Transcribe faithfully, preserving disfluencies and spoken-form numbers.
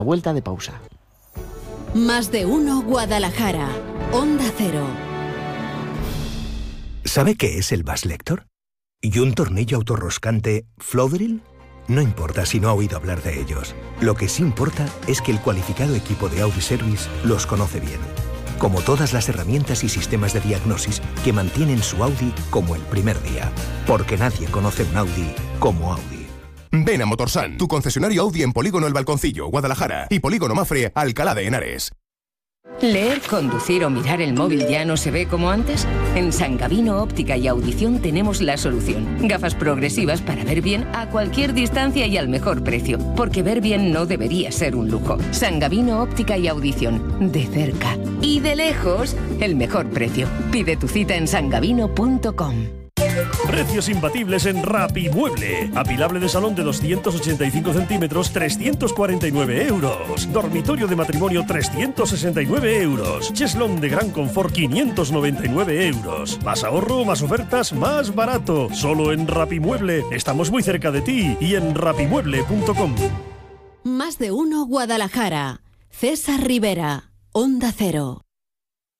Vuelta de pausa. Más de uno Guadalajara. Onda Cero. ¿Sabe qué es el Bus Lector? ¿Y un tornillo autorroscante Flowdrill? No importa si no ha oído hablar de ellos. Lo que sí importa es que el cualificado equipo de Audi Service los conoce bien. Como todas las herramientas y sistemas de diagnosis que mantienen su Audi como el primer día. Porque nadie conoce un Audi como Audi. Ven a Motorsan, tu concesionario Audi en Polígono El Balconcillo, Guadalajara, y Polígono Mafre, Alcalá de Henares. ¿Leer, conducir o mirar el móvil ya no se ve como antes? En San Gabino Óptica y Audición tenemos la solución. Gafas progresivas para ver bien a cualquier distancia y al mejor precio. Porque ver bien no debería ser un lujo. San Gabino Óptica y Audición. De cerca y de lejos, el mejor precio. Pide tu cita en sangabino punto com. Precios imbatibles en Rapimueble. Apilable de salón de doscientos ochenta y cinco centímetros, trescientos cuarenta y nueve euros. Dormitorio de matrimonio, trescientos sesenta y nueve euros. Cheslón de gran confort, quinientos noventa y nueve euros. Más ahorro, más ofertas, más barato. Solo en Rapimueble. Estamos muy cerca de ti y en rapimueble punto com. Más de uno Guadalajara. César Rivera. Onda Cero.